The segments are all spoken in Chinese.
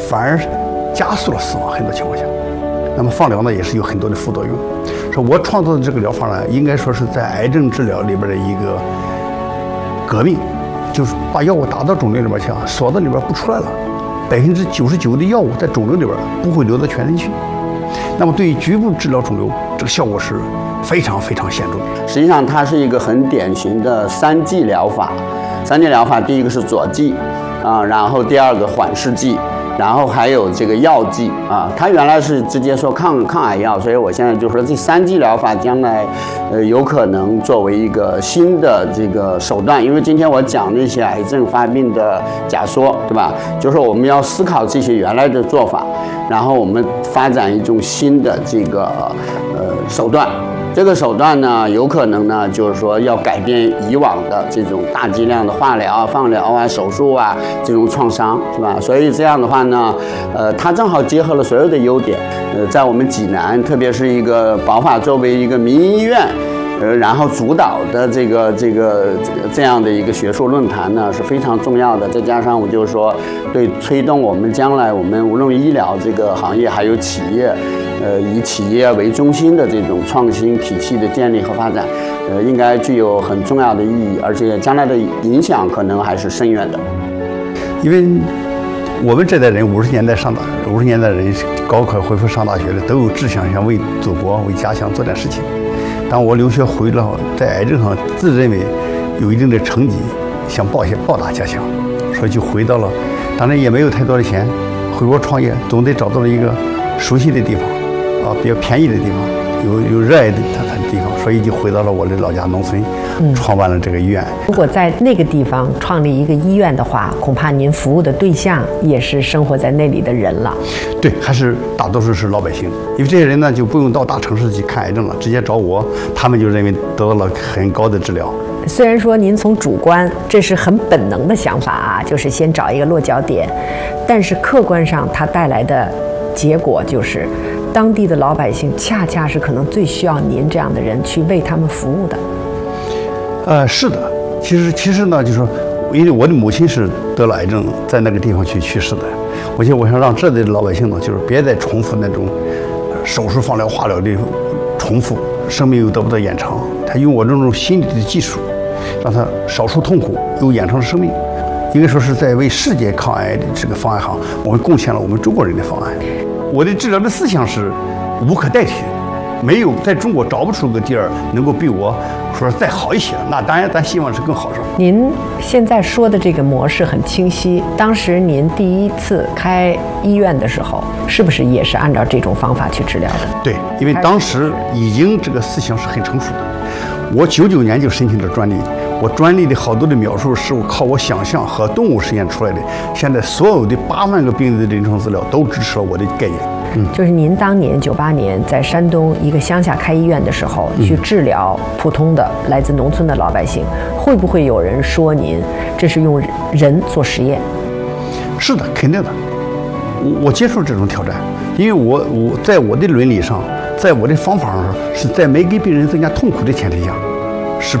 反而加速了死亡，很多情况下。那么放疗呢，也是有很多的副作用。说我创造的这个疗法呢，应该说是在癌症治疗里边的一个革命，就是把药物打到肿瘤里边去，锁在里边不出来了。99%的药物在肿瘤里边不会流到全身去。那么对于局部治疗肿瘤，这个效果是非常非常显著的。 实际上，它是一个很典型的3剂疗法。3剂疗法，第一个是佐剂，然后第二个缓释剂，然后还有这个药剂啊。它原来是直接说抗癌药，所以我现在就说这3剂疗法将来有可能作为一个新的这个手段。因为今天我讲那些癌症发病的假说，对吧？就是说我们要思考这些原来的做法，然后我们发展一种新的这个手段。这个手段呢，有可能呢，就是说要改变以往的这种大剂量的化疗、放疗啊、手术啊这种创伤，是吧？所以这样的话呢，它正好结合了所有的优点。在我们济南，特别是一个宝法作为一个民营医院，然后主导的这样的一个学术论坛呢是非常重要的。再加上我就是说，对推动我们将来我们无论医疗这个行业，还有企业。以企业为中心的这种创新体系的建立和发展，应该具有很重要的意义，而且将来的影响可能还是深远的。 因为我们这代人50年代人高考恢复上大学的，都有志向想为祖国、为家乡做点事情。当我留学回来后，在癌症上自认为有一定的成绩，想报答家乡，所以就回到了，当然也没有太多的钱，回国创业总得找到了一个熟悉的地方。比较便宜的地方，有热爱的地方，所以就回到了我的老家农村，创办了这个医院。 如果在那个地方创立一个医院的话，恐怕您服务的对象也是生活在那里的人了。 对，还是大多数是老百姓，因为这些人呢就不用到大城市去看癌症了，直接找我，他们就认为得到了很高的治疗。 虽然说您从主观这是很本能的想法啊，就是先找一个落脚点，但是客观上它带来的结果就是。当地的老百姓恰恰是可能最需要您这样的人去为他们服务的。 是的，其实呢，就是说，因为我的母亲是得了癌症，在那个地方去世的。我想让这里的老百姓呢，就是别再重复那种手术、放疗、化疗的重复，生命又得不到延长。他用我这种心理的技术，让他少受痛苦，又延长了生命。应该说是在为世界抗癌的这个方案上，我们贡献了我们中国人的方案。我的治疗的思想是无可代替的，没有在中国找不出个地儿能够比我说再好一些。那当然，咱希望是更好。 您现在说的这个模式很清晰。当时您第一次开医院的时候，是不是也是按照这种方法去治疗的？ 对，因为当时已经这个思想是很成熟的。我99年就申请了专利。我专利的好多的描述是我靠我想象和动物实验出来的。现在所有的8万个病人的临床资料都支持了我的概念。 就是您当年98年在山东一个乡下开医院的时候，去治疗普通的来自农村的老百姓，会不会有人说您这是用人做实验？ 是的，肯定的。我接受这种挑战，因为我在我的伦理上，在我的方法上，是在没给病人增加痛苦的前提下。是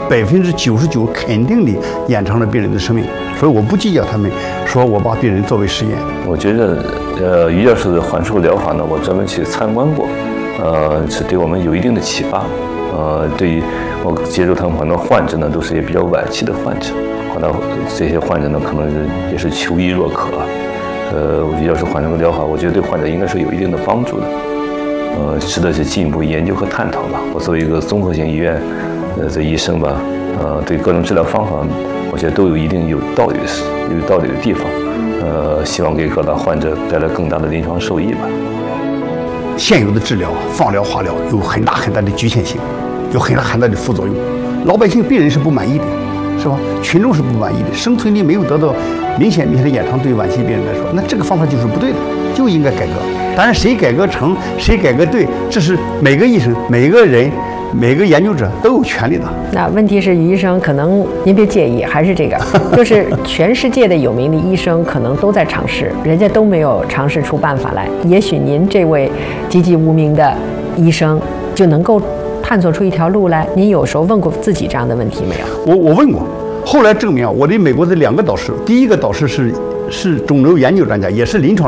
99%肯定的延长了病人的生命，所以我不计较他们说我把病人作为实验。 我觉得于教授的缓释疗法呢，我专门去参观过，是对我们有一定的启发。对于我接触他们很多患者呢，都是也比较晚期的患者，后来这些患者呢，可能也是求医若渴。于教授缓释疗法，我觉得对患者应该是有一定的帮助的，值得去进一步研究和探讨吧。我作为一个综合性医院。这医生吧，对各种治疗方法，我觉得都有一定有道理的地方，希望给各大患者带来更大的临床受益吧。 现有的治疗，放疗、化疗有很大的局限性，有很大的副作用，老百姓、病人是不满意的，是吧？群众是不满意的，生存率没有得到明显的延长，对晚期病人来说，那这个方法就是不对的，就应该改革。当然，谁改革成，谁改革对，这是每个医生、每个人。每个研究者都有权利的。 那问题是，于医生，可能您别介意，还是这个，就是全世界的有名的医生可能都在尝试，人家都没有尝试出办法来。也许您这位籍籍无名的医生就能够探索出一条路来。您有时候问过自己这样的问题没有？ 我问过，后来证明我的美国的2个导师，第一个导师是肿瘤研究专家，也是临床